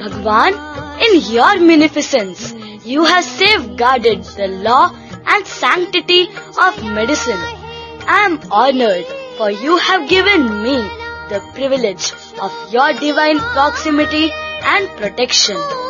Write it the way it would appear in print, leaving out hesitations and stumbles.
Bhagwan, in your munificence, you have safeguarded the law and sanctity of medicine. I am honored, for you have given me the privilege of your divine proximity and protection.